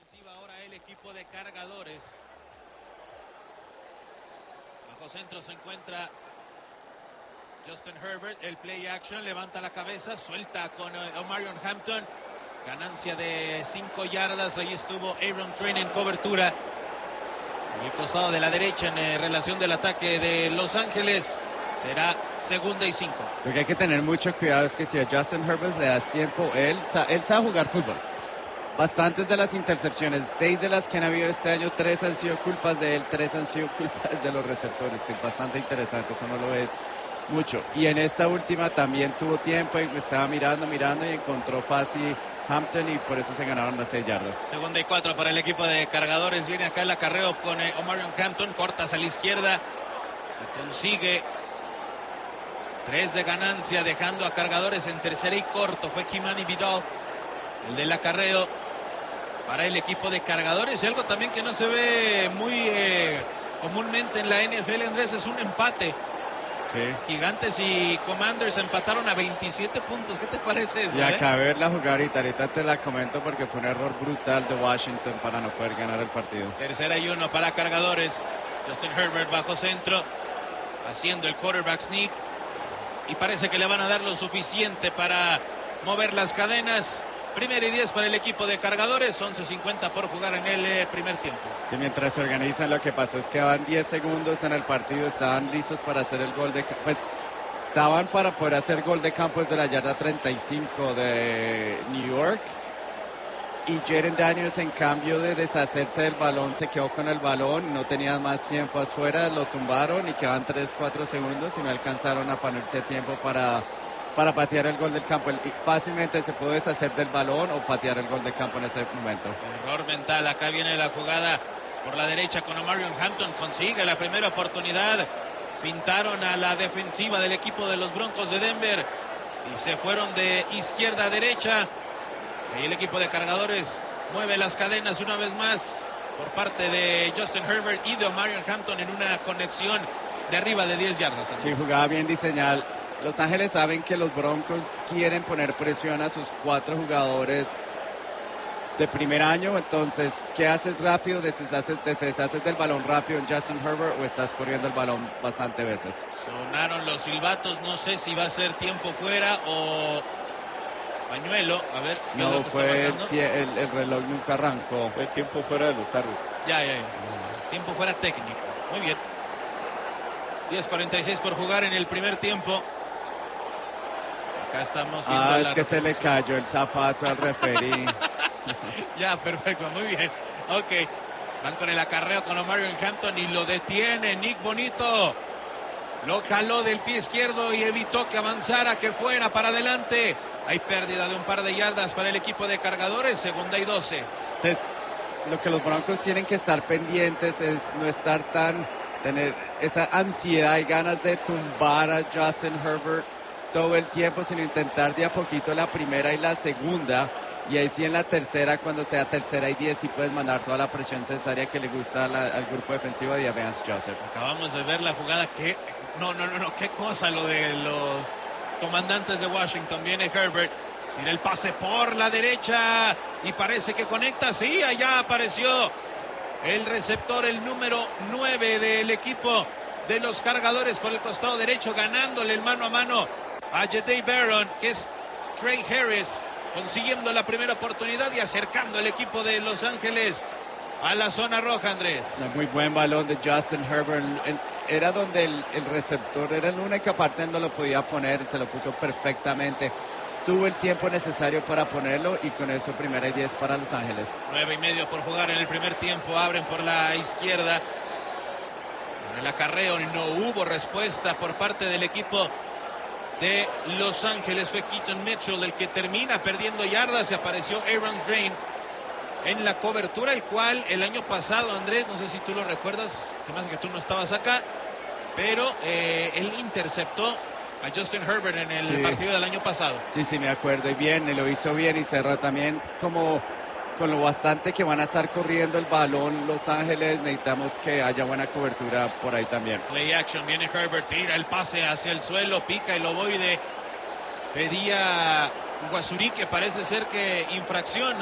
ofensiva ahora el equipo de Cargadores. Bajo centro se encuentra Justin Herbert, el play action, levanta la cabeza, suelta con Omarion Hampton, ganancia de 5 yardas, ahí estuvo Aaron Train en cobertura, en el costado de la derecha en relación del ataque de Los Ángeles, será 2nd y 5. Lo que hay que tener mucho cuidado es que si a Justin Herbert le das tiempo, él sabe jugar fútbol. Bastantes de las intercepciones, 6 de las que han habido este año, 3 han sido culpas de él, 3 han sido culpas de los receptores, que es bastante interesante, eso no lo es mucho. Y en esta última también tuvo tiempo, estaba mirando y encontró fácil Hampton y por eso se ganaron las 6 yardas. 2nd y 4 para el equipo de Cargadores, viene acá el acarreo con Omarion Hampton, cortas a la izquierda y consigue 3 de ganancia, dejando a Cargadores en tercera y corto. Fue Kimani Vidal el del acarreo para el equipo de Cargadores, y algo también que no se ve muy comúnmente en la NFL, Andrés, es un empate. Sí. Gigantes y Commanders empataron a 27 puntos. ¿Qué te parece eso? Y acabé de verla jugar ahorita te la comento porque fue un error brutal de Washington para no poder ganar el partido. 3rd y 1 para Cargadores. Justin Herbert bajo centro, haciendo el quarterback sneak, y parece que le van a dar lo suficiente para mover las cadenas. 1st y 10 para el equipo de Cargadores, 11:50 por jugar en el primer tiempo. Sí, mientras se organizan, lo que pasó es que van 10 segundos en el partido, estaban listos para hacer el gol de campo, pues estaban para poder hacer gol de campo desde la yarda 35 de New York, y Jaden Daniels, en cambio de deshacerse del balón, se quedó con el balón, no tenían más tiempo afuera, lo tumbaron y quedaban 3-4 segundos y no alcanzaron a ponerse tiempo para patear el gol del campo. Fácilmente se pudo deshacer del balón o patear el gol de campo en ese momento. Error mental, acá viene la jugada por la derecha con Omarion Hampton, consigue la primera oportunidad, fintaron a la defensiva del equipo de los Broncos de Denver y se fueron de izquierda a derecha, y el equipo de Cargadores mueve las cadenas una vez más por parte de Justin Herbert y de Omarion Hampton en una conexión de arriba de 10 yardas. Sí, jugaba bien diseñada. Los Ángeles saben que los Broncos quieren poner presión a sus 4 jugadores de primer año, entonces, ¿qué haces rápido? ¿Te deshaces del balón rápido en Justin Herbert o estás corriendo el balón bastante veces? Sonaron los silbatos, no sé si va a ser tiempo fuera o pañuelo, a ver. No, fue el reloj nunca arrancó. Fue tiempo fuera de los árbitros. Ya. Tiempo fuera técnico, muy bien. 10:46 por jugar en el primer tiempo. Acá estamos viendo es que se le cayó el zapato al referí. Ya, perfecto, muy bien. Ok, van con el acarreo con Omarion Hampton y lo detiene Nick Bonito. Lo jaló del pie izquierdo y evitó que avanzara, que fuera para adelante. Hay pérdida de un par de yardas para el equipo de Cargadores, 2nd y 12. Entonces, lo que los Broncos tienen que estar pendientes es no estar tener esa ansiedad y ganas de tumbar a Justin Herbert todo el tiempo, sino intentar de a poquito la primera y la segunda, y ahí sí en la tercera, cuando sea 3rd y 10, sí puedes mandar toda la presión necesaria que le gusta al grupo defensivo de Vance Joseph. Acabamos de ver la jugada que... No, qué cosa lo de los comandantes de Washington. Viene Herbert, tira el pase por la derecha y parece que conecta. Sí, allá apareció el receptor, el número 9 del equipo de los Cargadores por el costado derecho, ganándole el mano a mano a Jahdae Barron, que es Trey Harris, consiguiendo la primera oportunidad y acercando el equipo de Los Ángeles a la zona roja, Andrés. Un muy buen balón de Justin Herbert. Era donde el receptor era la única parte donde lo podía poner, se lo puso perfectamente. Tuvo el tiempo necesario para ponerlo y con eso 1st y 10 para Los Ángeles. 9:30 por jugar en el primer tiempo. Abren por la izquierda. En el acarreo no hubo respuesta por parte del equipo de Los Ángeles. Fue Keaton Mitchell el que termina perdiendo yardas. Se apareció Aaron Drain en la cobertura, el cual el año pasado, Andrés, no sé si tú lo recuerdas, se me hace que tú no estabas acá, pero él interceptó a Justin Herbert en el partido del año pasado. Sí, me acuerdo, y bien, lo hizo bien y cerró también como con lo bastante que van a estar corriendo el balón Los Ángeles, necesitamos que haya buena cobertura por ahí también. Play action, viene Herbert, tira el pase hacia el suelo, pica el ovoide, pedía Guasuri, que parece ser que infracción.